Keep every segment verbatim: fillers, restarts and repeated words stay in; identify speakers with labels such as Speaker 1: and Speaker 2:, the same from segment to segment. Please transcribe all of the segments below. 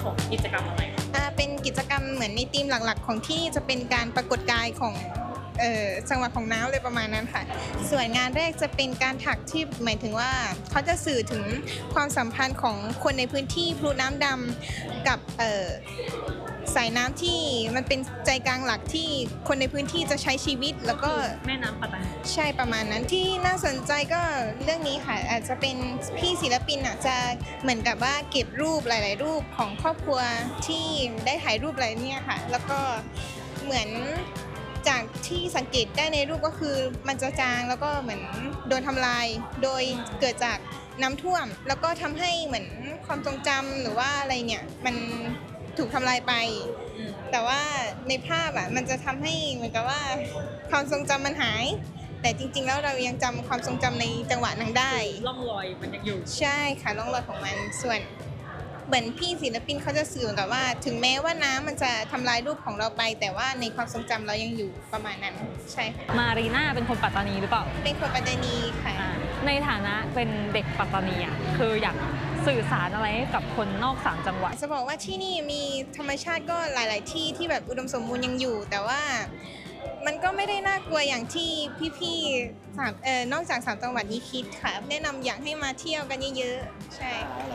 Speaker 1: ของกิจกรรมอะไร
Speaker 2: อ่าเป็นกิจกรรมเหมือนในธีมหลักๆของที่จะเป็นการปรากฏกายของเอ่อจังหวะของน้ำเลยประมาณนั้นค่ะส่วนงานแรกจะเป็นการถักที่หมายถึงว่าเขาจะสื่อถึงความสัมพันธ์ของคนในพื้นที่พลุน้ำดำกับเอ่อสายน้ำที่มันเป็นใจกลางหลักที่คนในพื้นที่จะใช้ชีวิตแล้วก็
Speaker 1: แม่น้ำปัตตานี
Speaker 2: ใช่ประมาณนั้นที่น่าสนใจก็เรื่องนี้ค่ะอาจจะเป็นพี่ศิลปินอ่ะจะเหมือนกับว่าเก็บรูปหลายๆรูปของครอบครัวที่ได้ถ่ายรูปอะไรเนี่ยค่ะแล้วก็เหมือนจากที่สังเกตได้ในรูปก็คือมันจะจางแล้วก็เหมือนโดนทำลายโดยเกิดจากน้ำท่วมแล้วก็ทำให้เหมือนความทรงจำหรือว่าอะไรเนี่ยมันถูกทำลายไปแต่ว่าในภาพอ่ะมันจะทำให้เหมือนกับว่าความทรงจำมันหายแต่จริงๆแล้วเรายังจำความทรงจำในจังหวะนั้นได้
Speaker 1: ร่องรอยมันยังอยู่
Speaker 2: ใช่ค่ะร่องรอยของมันส่วนเหมือนพี่ศิลปินเขาจะสื่อกับว่าถึงแม้ว่าน้ำมันจะทำลายรูปของเราไปแต่ว่าในความทรงจำเรายังอยู่ประมาณนั้นใช่ค่ะ
Speaker 1: มารีน่าเป็นคนปัตตานีหรือเปล่า
Speaker 2: เป็นคนปัตตานีค่ะ
Speaker 1: ในฐานะเป็นเด็กปัตตานีอ่ะคืออยากสื่อสารอะไรกับคนนอกสามจังหวัด
Speaker 2: จะบอกว่าที่นี่มีธรรมชาติก็หลายๆที่ที่แบบอุดมสมบูรณ์ยังอยู่แต่ว่ามันก็ไม่ได้น่ากลัวอย่างที่พี่ๆสามเอ่อนอกจากสามจังหวัดนี้คิดค่ะแนะนำอยากให้มาเที่ยวกันเยอะๆใช่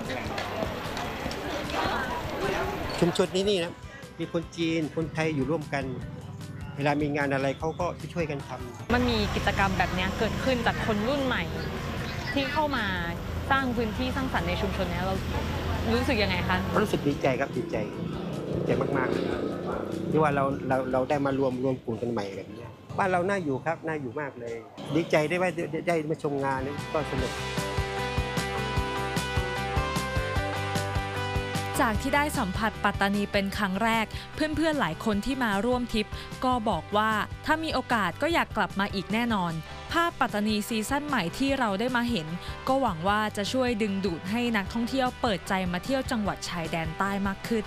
Speaker 3: ชุมชนที่นี่นะมีคนจีนคนไทยอยู่ร่วมกันเวลามีงานอะไรเขาก็ช่วยกันทำ
Speaker 1: มันมีกิจกรรมแบบนี้เกิดขึ้นจากคนรุ่นใหม่ที่เข้ามาสร้างพื้นที่สร้างสรรค์ในชุมชนนี้เรารู้สึกยังไงคะ
Speaker 3: รู้สึกดีใจครับดีใจดีใจมากๆเลยที่ว่าเราเราเราได้มารวมรวมกลุ่มกันใหม่แบบนี้บ้านเราน่าอยู่ครับน่าอยู่มากเลยดีใจได้ว่าได้มาชมงานนี่ก็สนุก
Speaker 4: จากที่ได้สัมผัสปัตตานีเป็นครั้งแรกเพื่อนๆหลายคนที่มาร่วมทริปก็บอกว่าถ้ามีโอกาสก็อยากกลับมาอีกแน่นอนภาพปัตตานีซีซั่นใหม่ที่เราได้มาเห็นก็หวังว่าจะช่วยดึงดูดให้นักท่องเที่ยวเปิดใจมาเที่ยวจังหวัดชายแดนใต้มากขึ้น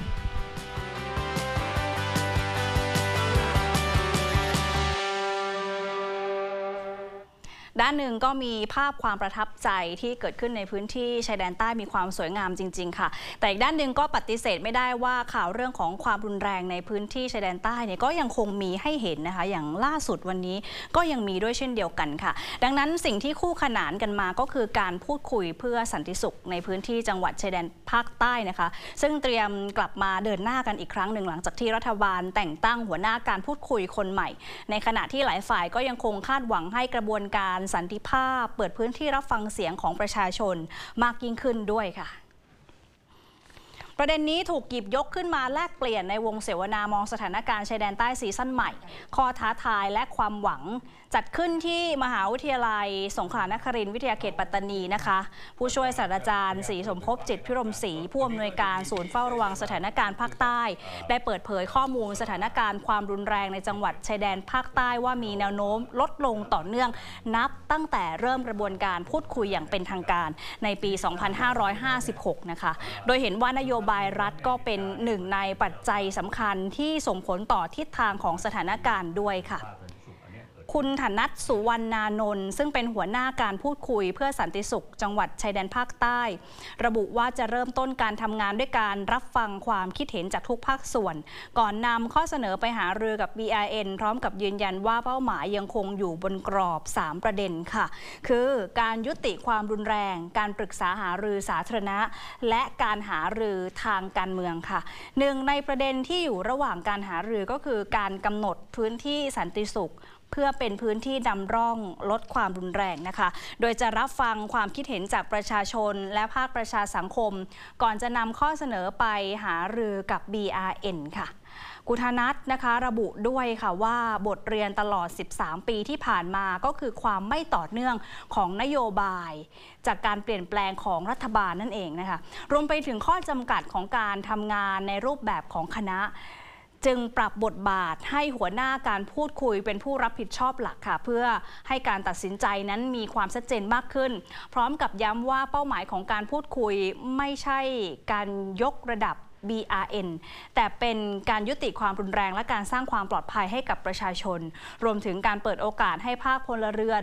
Speaker 5: ด้านหนึ่งก็มีภาพความประทับใจที่เกิดขึ้นในพื้นที่ชายแดนใต้มีความสวยงามจริงๆค่ะแต่อีกด้านหนึ่งก็ปฏิเสธไม่ได้ว่าข่าวเรื่องของความรุนแรงในพื้นที่ชายแดนใต้เนี่ยก็ยังคงมีให้เห็นนะคะอย่างล่าสุดวันนี้ก็ยังมีด้วยเช่นเดียวกันค่ะดังนั้นสิ่งที่คู่ขนานกันมาก็คือการพูดคุยเพื่อสันติสุขในพื้นที่จังหวัดชายแดนภาคใต้นะคะซึ่งเตรียมกลับมาเดินหน้ากันอีกครั้งหนึ่งหลังจากที่รัฐบาลแต่งตั้งหัวหน้าการพูดคุยคนใหม่ในขณะที่หลายฝ่ายก็ยังคงคาดหวังให้กระบวนการสันติภาพเปิดพื้นที่รับฟังเสียงของประชาชนมากยิ่งขึ้นด้วยค่ะประเด็นนี้ถูกหยิบยกขึ้นมาแลกเปลี่ยนในวงเสวนามองสถานการณ์ชายแดนใต้ซีซั่นใหม่ข้อท้าทายและความหวังจัดขึ้นที่มหาวิทยาลัยสงขลานครินทร์วิทยาเขตปัตตานีนะคะผู้ช่วยศาสตราจารย์ศรีสมภพจิตพิรมศรีผู้อำนวยการศูนย์เฝ้าระวังสถานการณ์ภาคใต้ได้เปิดเผยข้อมูลสถานการณ์ความรุนแรงในจังหวัดชายแดนภาคใต้ว่ามีแนวโน้มลดลงต่อเนื่องนับตั้งแต่เริ่มกระบวนการพูดคุยอย่างเป็นทางการในปี สองพันห้าร้อยห้าสิบหก นะคะโดยเห็นว่านโยบายรัฐก็เป็นหนึ่งในปัจจัยสำคัญที่ส่งผลต่อทิศทางของสถานการณ์ด้วยค่ะคุณธนัทสุวรรณานนท์ซึ่งเป็นหัวหน้าการพูดคุยเพื่อสันติสุขจังหวัดชายแดนภาคใต้ระบุว่าจะเริ่มต้นการทำงานด้วยการรับฟังความคิดเห็นจากทุกภาคส่วนก่อนนำข้อเสนอไปหารือกับ บี อาร์ เอ็น พร้อมกับยืนยันว่าเป้าหมายยังคงอยู่บนกรอบสามประเด็นค่ะคือการยุติความรุนแรงการปรึกษาหารือสาธารณะและการหารือทางการเมืองค่ะหนึ่งในประเด็นที่อยู่ระหว่างการหารือก็คือการกำหนดพื้นที่สันติสุขเพื่อเป็นพื้นที่นำร่องลดความรุนแรงนะคะโดยจะรับฟังความคิดเห็นจากประชาชนและภาคประชาสังคมก่อนจะนำข้อเสนอไปหารือกับ บี อาร์ เอ็น ค่ะกุธนัทนะคะระบุด้วยค่ะว่าบทเรียนตลอดสิบสามปีที่ผ่านมาก็คือความไม่ต่อเนื่องของนโยบายจากการเปลี่ยนแปลงของรัฐบาลนั่นเองนะคะรวมไปถึงข้อจำกัดของการทำงานในรูปแบบของคณะจึงปรับบทบาทให้หัวหน้าการพูดคุยเป็นผู้รับผิดชอบหลักค่ะเพื่อให้การตัดสินใจนั้นมีความชัดเจนมากขึ้นพร้อมกับย้ำว่าเป้าหมายของการพูดคุยไม่ใช่การยกระดับ บี อาร์ เอ็น แต่เป็นการยุติความรุนแรงและการสร้างความปลอดภัยให้กับประชาชนรวมถึงการเปิดโอกาสให้ภาคพลเรือน